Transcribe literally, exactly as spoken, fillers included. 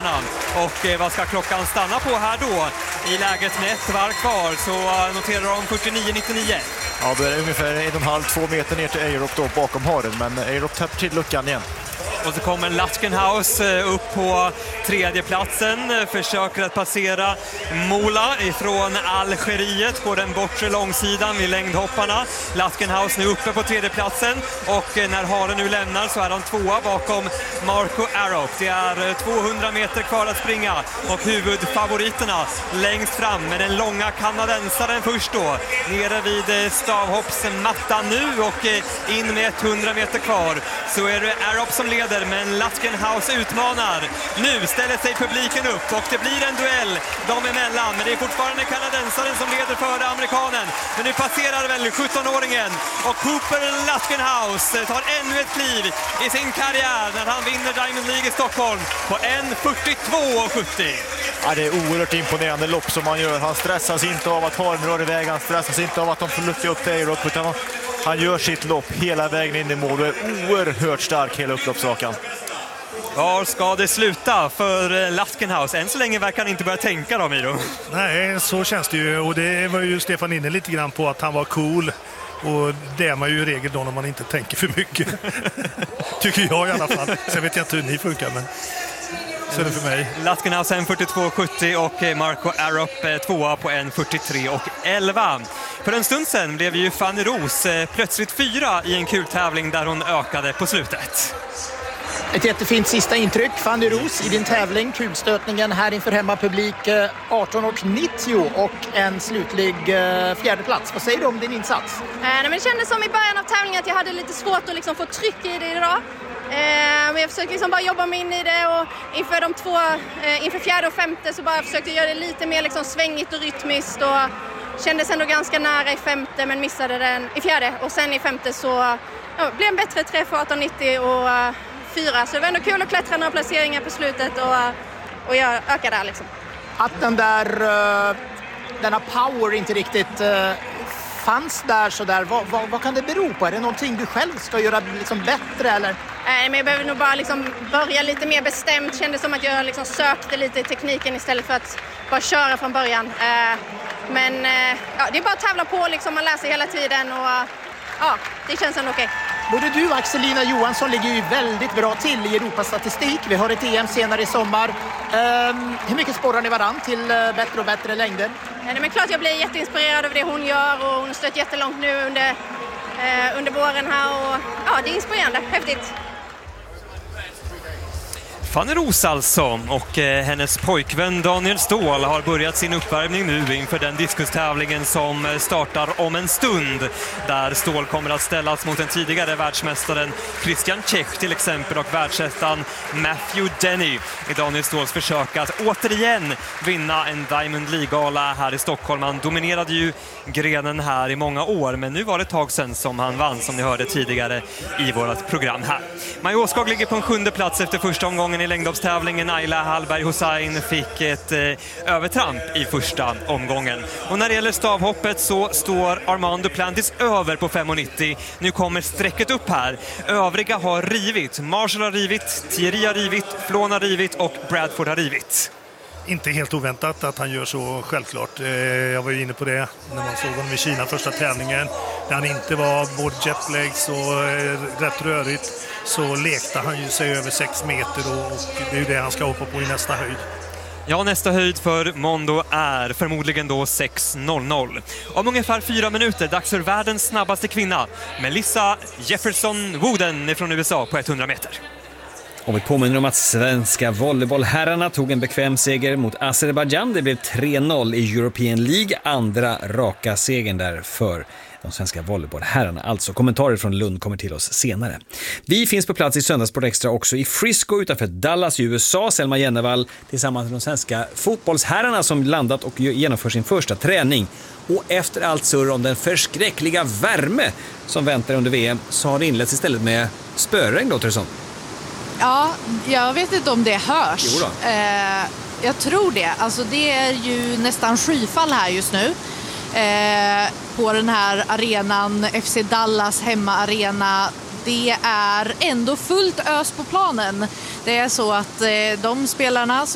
banan. Och eh, vad ska klockan stanna på här då? I läget med ett varv kvar så uh, noterar de fyrtionio nittionio. Ja, då är det ungefär en och en halv, två meter ner till Arup då bakom haren, men Arup täpper till luckan igen. Och så kommer Latkenhaus upp på tredje platsen, försöker att passera Mola ifrån Algeriet på den bortre långsidan vid längdhopparna. Latkenhaus nu uppe på tredje platsen och när haren nu lämnar så är han tvåa bakom Marco Arup. Det är tvåhundra meter kvar att springa och huvudfavoriterna längst fram med den långa kanadensaren först då. Nere vid stavhoppsmattan nu och in med hundra meter kvar så är det Arup som leder. Men Latkenhaus utmanar. Nu ställer sig publiken upp och det blir en duell dem emellan. Men det är fortfarande kanadensaren som leder före amerikanen. Men nu passerar väl sjuttonåringen och Cooper Latkenhaus tar ännu ett kliv i sin karriär när han vinner Diamond League i Stockholm på en fyrtiotvå sjuttio. Ja, det är oerhört imponerande lopp som han gör. Han stressas inte av att haren rör iväg. Han stressas inte av att de får lucka upp det Arup, utan han gör sitt lopp hela vägen in i mål och är oerhört stark hela upploppsrakan. Var ska det sluta för Latkenhaus? Än så länge verkar han inte börja tänka då, Miro. Nej, så känns det ju. Och det var ju Stefan inne lite grann på att han var cool. Och det är man ju i regel då när man inte tänker för mycket. Tycker jag i alla fall. Sen vet jag inte hur ni funkar, men så är det för mig. Latkenhaus en fyrtiotvå sjuttio och Marco Arup tvåa på en fyrtiotre och elva. För en stund sedan blev ju Fanny Roos plötsligt fyra i en kul tävling där hon ökade på slutet. Ett jättefint sista intryck, Fanny Roos, i din tävling. Kulstötningen här inför hemmapublik arton och nittio och en slutlig fjärde plats. Vad säger du om din insats? Eh, nej, men det kändes som i början av tävlingen att jag hade lite svårt att liksom få tryck i det idag. Eh, men jag försökte liksom bara jobba mig in i det och inför de två, eh, inför fjärde och femte så bara försökte jag göra det lite mer liksom svängigt och rytmiskt och kändes ändå ganska nära i femte men missade den i fjärde och sen i femte så ja, blev en bättre tre för arton nittio och uh, fyra så det var ändå kul att klättra några placeringar på slutet och, uh, och jag ökade där liksom. Att den där uh, denna power inte riktigt uh, fanns där så där, vad, vad, vad kan det bero på? Är det någonting du själv ska göra liksom bättre eller? Nej, men jag behöver nog bara liksom börja lite mer bestämt. Kändes som att jag liksom sökte lite i tekniken istället för att bara köra från början. Uh, men uh, ja, det är bara att tävla på liksom, man läser hela tiden och uh, ja, det känns ändå okej. Okay. Både du och Axelina Johansson ligger ju väldigt bra till i Europastatistik. Vi har ett E M senare i sommar. Um, hur mycket sporrar ni varann till uh, bättre och bättre längder? Ja, men klart jag blir jätteinspirerad av det hon gör och hon har stött jättelångt nu under, uh, under våren här. Och, ja, det är inspirerande, häftigt. Fanny Roos alltså och eh, hennes pojkvän Daniel Ståhl har börjat sin uppvärmning nu inför den diskustävlingen som startar om en stund där Ståhl kommer att ställas mot den tidigare världsmästaren Christian Czech till exempel och världsettan Matthew Denny i Daniel Ståhls försök att återigen vinna en Diamond League-gala här i Stockholm. Han dominerade ju grenen här i många år men nu var det ett tag sedan som han vann som ni hörde tidigare i vårt program här. Maja Åskog ligger på en sjunde plats efter första omgången i längdhoppstävlingen. Ayla Hallberg Hussein fick ett eh, övertramp i första omgången. Och när det gäller stavhoppet så står Armand Duplantis över på fem nittio. Nu kommer strecket upp här. Övriga har rivit. Marshall har rivit, Thierry har rivit, Flon har rivit och Bradford har rivit. Inte helt oväntat att han gör så självklart. Jag var ju inne på det när man såg honom i Kina första tävlingen. När han inte var både jetlags och rätt rörigt så lekte han ju sig över sex meter och det är ju det han ska hoppa på i nästa höjd. Ja, nästa höjd för Mondo är förmodligen då sex noll noll. Om ungefär fyra minuter, dags för världens snabbaste kvinna, Melissa Jefferson Wooden från U S A på hundra meter. Och vi påminner om att svenska volleybollherrarna tog en bekväm seger mot Azerbaijan. Det blev tre noll i European League, andra raka segern där för de svenska volleybollherrarna. Alltså kommentarer från Lund kommer till oss senare. Vi finns på plats i Söndagssport Extra också i Frisco utanför Dallas i U S A. Selma Jennevall tillsammans med de svenska fotbollsherrarna som landat och genomför sin första träning. Och efter allt surr om den förskräckliga värme som väntar under V M så har det inletts istället med spöregn då, Tresson. Ja, jag vet inte om det hörs. Jo då. Eh, jag tror det. Alltså det är ju nästan skyfall här just nu. Eh, på den här arenan, F C Dallas hemmaarena. Det är ändå fullt ös på planen. Det är så att eh, de spelarna